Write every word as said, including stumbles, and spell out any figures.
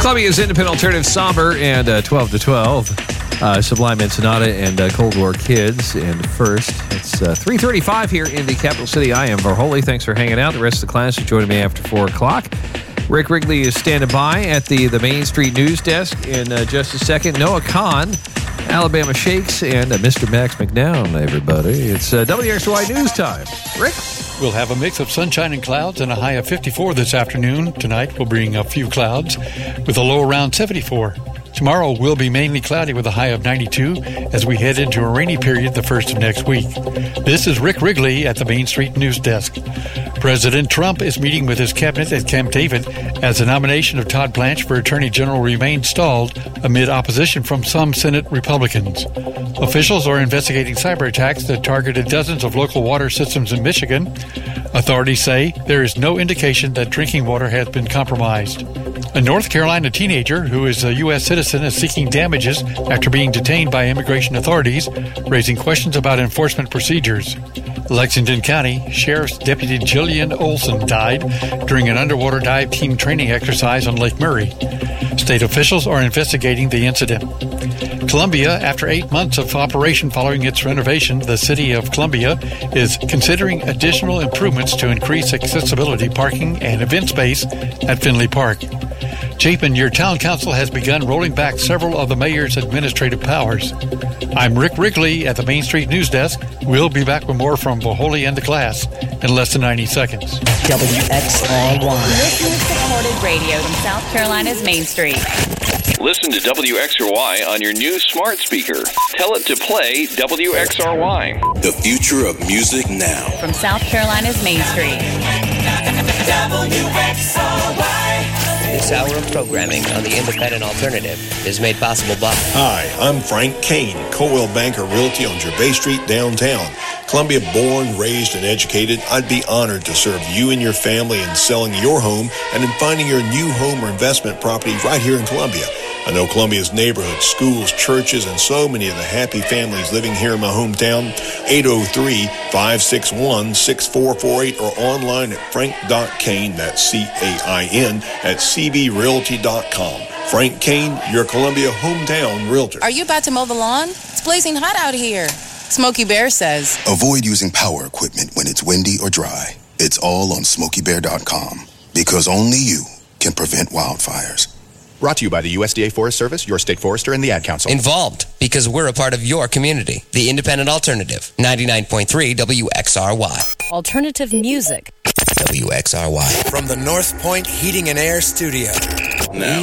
Columbia's Independent Alternative Somber and uh, twelve to twelve. Uh, Sublime and Sonata and uh, Cold War Kids. And first, it's uh, three thirty-five here in the capital city. I am Varholi. Thanks for hanging out. The rest of the class is joining me after four o'clock. Rick Wrigley is standing by at the, the Main Street News Desk in uh, just a second. Noah Kahn, Alabama Shakes, and uh, Mister Max McNown, everybody. It's uh, W X Y News Time. Rick? We'll have a mix of sunshine and clouds and a high of fifty-four this afternoon. Tonight we'll bring a few clouds with a low around seventy-four. Tomorrow will be mainly cloudy with a high of ninety-two as we head into a rainy period the first of next week. This is Rick Wrigley at the Main Street News Desk. President Trump is meeting with his cabinet at Camp David as the nomination of Todd Blanche for Attorney General remains stalled amid opposition from some Senate Republicans. Officials are investigating cyber attacks that targeted dozens of local water systems in Michigan. Authorities say there is no indication that drinking water has been compromised. A North Carolina teenager who is a U S citizen is seeking damages after being detained by immigration authorities, raising questions about enforcement procedures. Lexington County Sheriff's Deputy Jillian Olson died during an underwater dive team training exercise on Lake Murray. State officials are investigating the incident. Columbia, after eight months of operation following its renovation, the city of Columbia is considering additional improvements to increase accessibility, parking, and event space at Finley Park. Chapin, your town council has begun rolling back several of the mayor's administrative powers. I'm Rick Wrigley at the Main Street News Desk. We'll be back with more from Varholi and the class in less than ninety seconds. W X R Y. Listener-supported radio from South Carolina's Main Street. Listen to W X R Y on your new smart speaker. Tell it to play W X R Y. The future of music now. From South Carolina's Main Street. W X R Y. This hour of programming on the Independent Alternative is made possible by... Hi, I'm Frank Kane, Coldwell Banker Realty on Gervais Street, downtown. Columbia born, raised, and educated, I'd be honored to serve you and your family in selling your home and in finding your new home or investment property right here in Columbia. I know Columbia's neighborhoods, schools, churches, and so many of the happy families living here in my hometown. eight oh three, five six one, six four four eight or online at frank dot kane, that's C A I N, at c b realty dot com. Frank Kane, your Columbia hometown realtor. Are you about to mow the lawn? It's blazing hot out here. Smokey Bear says, Avoid using power equipment when it's windy or dry. It's all on smokey bear dot com because only you can prevent wildfires. Brought to you by the U S D A Forest Service, your state forester, and the Ad Council. Involved because we're a part of your community. The Independent Alternative, ninety-nine point three W X R Y. Alternative music. W X R Y. From the North Point Heating and Air Studio. Now,